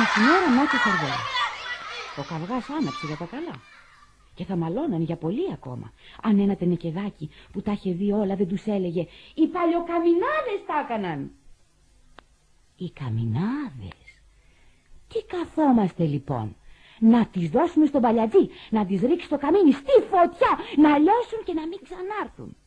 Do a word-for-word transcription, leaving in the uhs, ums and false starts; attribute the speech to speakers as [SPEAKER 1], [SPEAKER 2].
[SPEAKER 1] την ώρα να και σερβέλα. Ο καυγάς άναψε για τα καλά. Και θα μαλώναν για πολύ ακόμα. Αν ένα τενεκεδάκι που τα είχε δει όλα δεν τους έλεγε «Οι παλιοκαμινάδες τα έκαναν». Οι καμινάδες. Τι καθόμαστε λοιπόν? Να τις δώσουμε στον παλιατζή, να τις ρίξει το καμίνι στη φωτιά, να λιώσουν και να μην ξανάρθουν.